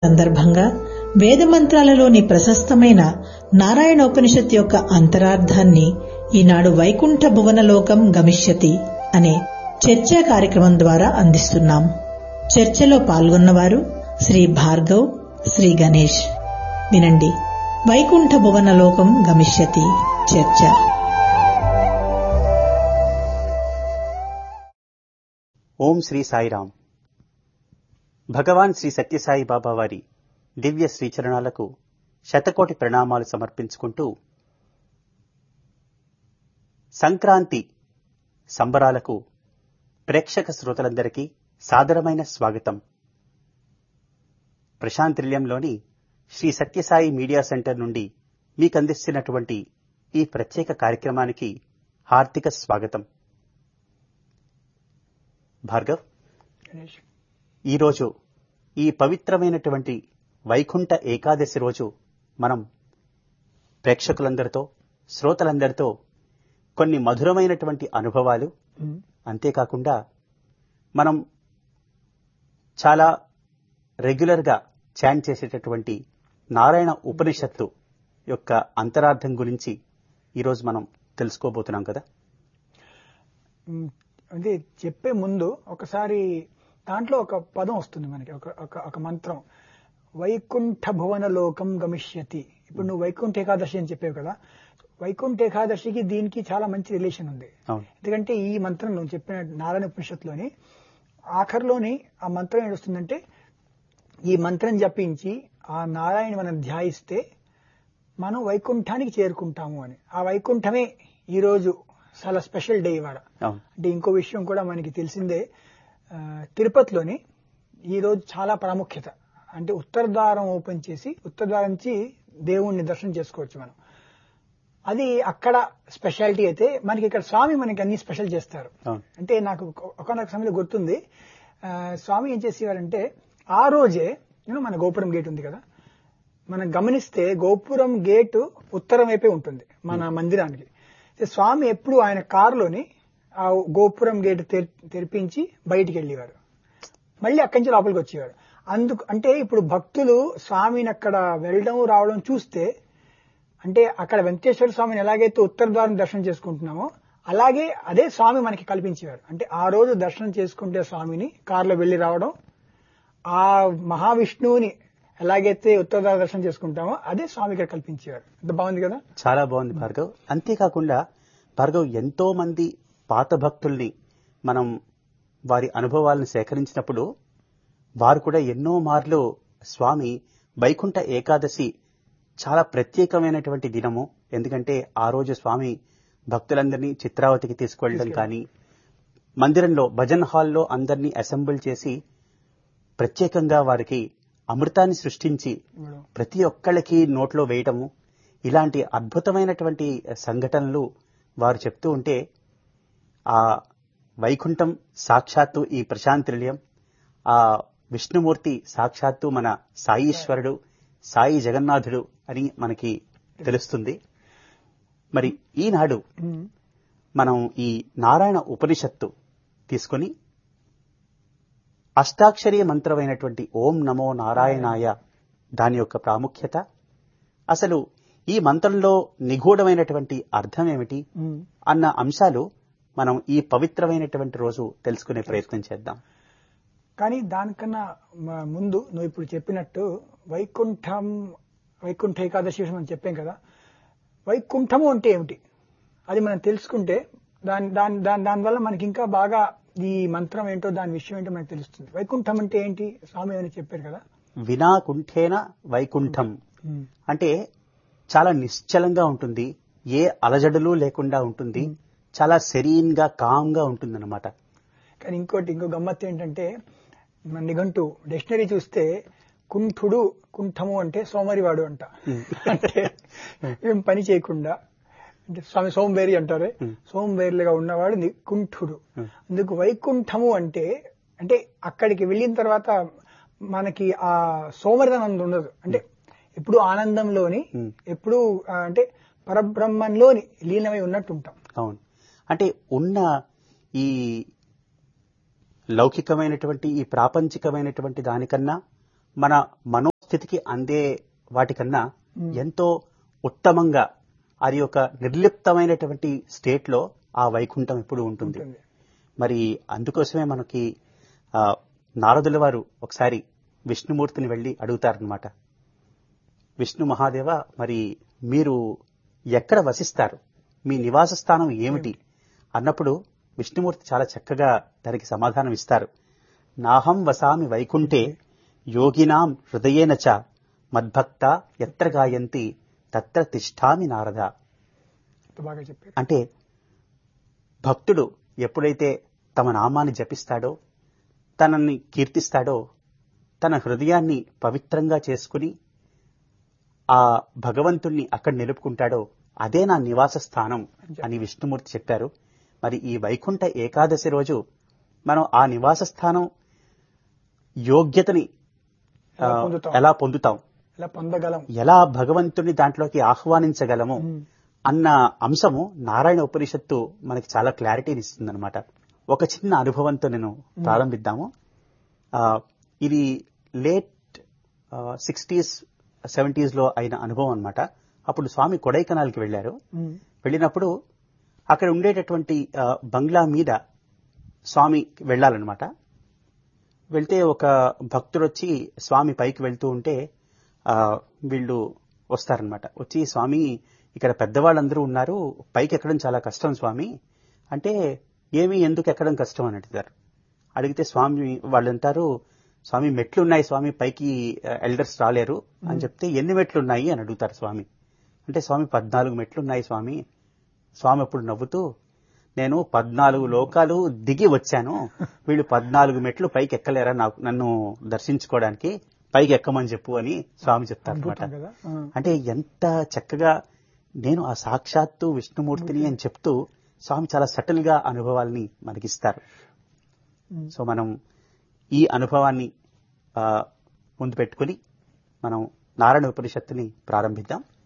సందర్భంగా వేదమంత్రాలలోని ప్రశస్తమైన నారాయణోపనిషత్ యొక్క అంతరార్థాన్ని ఈనాడు వైకుంఠ భువనలోకం గమిష్యతి అనే చర్చా కార్యక్రమం ద్వారా అందిస్తున్నాం. చర్చలో పాల్గొన్నవారు శ్రీ భార్గవ్, శ్రీ గణేష్. వినండి, వైకుంఠ భువనలోకం గమిష్యతి చర్చ. ఓం శ్రీ సాయిరాం. భగవాన్ శ్రీ సత్యసాయి బాబా వారి దివ్య శ్రీచరణాలకు శతకోటి ప్రణామాలు సమర్పించుకుంటూ సంక్రాంతి సంబరాలకు ప్రేక్షక శ్రోతలందరికీ సాదరమైన స్వాగతం. ప్రశాంతిల్యంలోని శ్రీ సత్యసాయి మీడియా సెంటర్ నుండి మీకు అందిస్తున్నటువంటి ఈ ప్రత్యేక కార్యక్రమానికి హార్దిక స్వాగతం. భార్గవ్, ఈరోజు ఈ పవిత్రమైనటువంటి వైకుంఠ ఏకాదశి రోజు మనం ప్రేక్షకులందరితో, శ్రోతలందరితో కొన్ని మధురమైనటువంటి అనుభవాలు, అంతేకాకుండా మనం చాలా రెగ్యులర్గా చాంట్ చేసేటటువంటి నారాయణ ఉపనిషత్తు యొక్క అంతరార్థం గురించి ఈరోజు మనం తెలుసుకోబోతున్నాం కదా. అంటే చెప్పే ముందు ఒకసారి దాంట్లో ఒక పదం వస్తుంది మనకి, ఒక మంత్రం, వైకుంఠ భువన లోకం గమిష్యతి. ఇప్పుడు నువ్వు వైకుంఠ ఏకాదశి అని చెప్పావు కదా, వైకుంఠ ఏకాదశికి దీనికి చాలా మంచి రిలేషన్ ఉంది. ఎందుకంటే ఈ మంత్రం నువ్వు చెప్పిన నారాయణ ఉపనిషత్తులోని ఆఖరిలోని ఆ మంత్రం ఏమొస్తుందంటే, ఈ మంత్రం జపించి ఆ నారాయణ మనం ధ్యాయిస్తే మనం వైకుంఠానికి చేరుకుంటాము అని. ఆ వైకుంఠమే ఈరోజు చాలా స్పెషల్ డే ఇవాళ. అంటే ఇంకో విషయం కూడా మనకి తెలిసిందే, తిరుపతిలోని ఈరోజు చాలా ప్రాముఖ్యత. అంటే ఉత్తర ద్వారం ఓపెన్ చేసి ఉత్తర ద్వారం నుంచి దేవుణ్ణి దర్శనం చేసుకోవచ్చు మనం. అది అక్కడ స్పెషాలిటీ అయితే, మనకి ఇక్కడ స్వామి మనకి అన్ని స్పెషల్ చేస్తారు. అంటే నాకు ఒకనొక సమయంలో గుర్తుంది, స్వామి ఏం చేసేవారంటే ఆ రోజే మన గోపురం గేట్ ఉంది కదా, మనం గమనిస్తే గోపురం గేటు ఉత్తరం వైపే ఉంటుంది మన మందిరానికి. స్వామి ఎప్పుడు ఆయన కారులోని ఆ గోపురం గేటు తెరిపించి బయటికి వెళ్ళేవారు, మళ్ళీ అక్కడి నుంచి లోపలికి వచ్చేవారు. అంటే ఇప్పుడు భక్తులు స్వామిని అక్కడ వెళ్ళడం రావడం చూస్తే, అంటే అక్కడ వెంకటేశ్వర స్వామిని ఎలాగైతే ఉత్తర ద్వారం దర్శనం చేసుకుంటున్నామో అలాగే అదే స్వామి మనకి కల్పించేవారు. అంటే ఆ రోజు దర్శనం చేసుకుంటే స్వామిని కారులో వెళ్లి రావడం, ఆ మహావిష్ణువుని ఎలాగైతే ఉత్తర ద్వార దర్శనం చేసుకుంటామో అదే స్వామి ఇక్కడ కల్పించేవారు. అంత బాగుంది కదా, చాలా బాగుంది భార్గవ్. అంతేకాకుండా భార్గవ్, ఎంతో మంది పాత భక్తుల్ని మనం వారి అనుభవాలను సేకరించినప్పుడు వారు కూడా ఎన్నో మార్లు స్వామి వైకుంఠ ఏకాదశి చాలా ప్రత్యేకమైనటువంటి దినము, ఎందుకంటే ఆ రోజు స్వామి భక్తులందరినీ చిత్రావతికి తీసుకువెళ్ళడం కానీ, మందిరంలో భజన్ హాల్లో అందరినీ అసెంబుల్ చేసి ప్రత్యేకంగా వారికి అమృతాన్ని సృష్టించి ప్రతి ఒక్కళ్ళకి నోట్లో వేయటము, ఇలాంటి అద్భుతమైనటువంటి సంఘటనలు వారు చెప్తూ ఉంటే ఆ వైకుంఠం సాక్షాత్తు ఈ ప్రశాంతినిలయం, ఆ విష్ణుమూర్తి సాక్షాత్తు మన సాయీశ్వరుడు, సాయి జగన్నాథుడు అని మనకి తెలుస్తుంది. మరి ఈనాడు మనం ఈ నారాయణ ఉపనిషత్తు తీసుకొని అష్టాక్షరీయ మంత్రమైనటువంటి ఓం నమో నారాయణాయ, దాని యొక్క ప్రాముఖ్యత, అసలు ఈ మంత్రంలో నిగూఢమైనటువంటి అర్థం ఏమిటి అన్న అంశాలు మనం ఈ పవిత్రమైనటువంటి రోజు తెలుసుకునే ప్రయత్నం చేద్దాం. కానీ దానికన్నా ముందు నువ్వు ఇప్పుడు చెప్పినట్టు వైకుంఠ ఏకాదశి మనం చెప్పాం కదా, వైకుంఠము అంటే ఏమిటి అది మనం తెలుసుకుంటే దానివల్ల మనకి ఇంకా బాగా ఈ మంత్రం ఏంటో, దాని విషయం ఏంటో మనకు తెలుస్తుంది. వైకుంఠం అంటే ఏంటి స్వామి అని చెప్పారు కదా, వినాకుంఠేన వైకుంఠం అంటే చాలా నిశ్చలంగా ఉంటుంది, ఏ అలజడులు లేకుండా ఉంటుంది, చాలా సెరీన్గా కామ్గా ఉంటుంది అన్నమాట. కానీ ఇంకో గమ్మత్తు ఏంటంటే, మన నిఘంటు డిక్షనరీ చూస్తే కుంఠము అంటే సోమరివాడు అంట. అంటే ఏం పని చేయకుండా, అంటే స్వామి సోంబేరి అంటారే, సోంబేరిగా ఉన్నవాడు కుంఠుడు. అందుకు వైకుంఠము అంటే అక్కడికి వెళ్ళిన తర్వాత మనకి ఆ సోమరితనం ఉండదు. అంటే ఎప్పుడు ఆనందంలోని, ఎప్పుడు అంటే పరబ్రహ్మంలోని లీనమై ఉన్నట్టు ఉంటాం. అవును, అంటే ఉన్న ఈ లౌకికమైనటువంటి ఈ ప్రాపంచికమైనటువంటి దానికన్నా మన మనో స్థితికి అందే వాటికన్నా ఎంతో ఉత్తమంగా అది ఒక నిర్లిప్తమైనటువంటి స్టేట్ లో ఆ వైకుంఠం ఎప్పుడు ఉంటుంది. మరి అందుకోసమే మనకి నారదుల వారు ఒకసారి విష్ణుమూర్తిని వెళ్లి అడుగుతారనమాట, విష్ణు మహాదేవ, మరి మీరు ఎక్కడ వసిస్తారు, మీ నివాస స్థానం ఏమిటి అన్నప్పుడు విష్ణుమూర్తి చాలా చక్కగా దానికి సమాధానం ఇస్తారు. నాహం వసామి వైకుంఠే యోగినాం హృదయేన చ మద్భక్త ఎత్ర గాయంతి తత్ర తిష్ఠామి నారద. అంటే భక్తుడు ఎప్పుడైతే తమ నామాన్ని జపిస్తాడో, తనని కీర్తిస్తాడో, తన హృదయాన్ని పవిత్రంగా చేసుకుని ఆ భగవంతుణ్ణి అక్కడ నిలుపుకుంటాడో అదే నా నివాస స్థానం అని విష్ణుమూర్తి చెప్పారు. మరి ఈ వైకుంఠ ఏకాదశి రోజు మనం ఆ నివాస స్థానం యోగ్యతని ఎలా పొందుతాం, ఎలా భగవంతుని దాంట్లోకి ఆహ్వానించగలము అన్న అంశము నారాయణ ఉపనిషత్తు మనకి చాలా క్లారిటీని ఇస్తుందన్నమాట. ఒక చిన్న అనుభవంతో నేను ప్రారంభిద్దాము. ఇది లేట్ 60s 70s లో అయిన అనుభవం అన్నమాట. అప్పుడు స్వామి కొడైకెనాల్కి వెళ్లారు. వెళ్ళినప్పుడు అక్కడ ఉండేటటువంటి బంగ్లా మీద స్వామి వెళ్లాలన్నమాట. వెళ్తే ఒక భక్తుడు వచ్చి స్వామి పైకి వెళ్తూ ఉంటే వీళ్ళు వస్తారనమాట. వచ్చి, స్వామి ఇక్కడ పెద్దవాళ్ళందరూ ఉన్నారు, పైకి ఎక్కడం చాలా కష్టం స్వామి అంటే, ఏమి ఎందుకు ఎక్కడం కష్టం అని అడుగుతారు. అడిగితే స్వామి వాళ్ళంటారు, స్వామి మెట్లున్నాయి స్వామి, పైకి ఎల్డర్స్ రాలేరు అని చెప్తే, ఎన్ని మెట్లున్నాయి అని అడుగుతారు స్వామి. అంటే స్వామి 14 మెట్లున్నాయి స్వామి. స్వామి అప్పుడు నవ్వుతూ, నేను 14 లోకాలు దిగి వచ్చాను, వీళ్ళు 14 మెట్లు పైకి ఎక్కలేరా నన్ను దర్శించుకోవడానికి, పైకి ఎక్కమని చెప్పు అని స్వామి చెప్తారు అనమాట. అంటే ఎంత చక్కగా నేను ఆ సాక్షాత్తు విష్ణుమూర్తిని అని చెప్తూ స్వామి చాలా సటిల్ గా అనుభవాల్ని మనకిస్తారు. సో మనం ఈ అనుభవాన్ని ముందు పెట్టుకుని మనం నారాయణ ఉపనిషత్తుని ప్రారంభిద్దాం.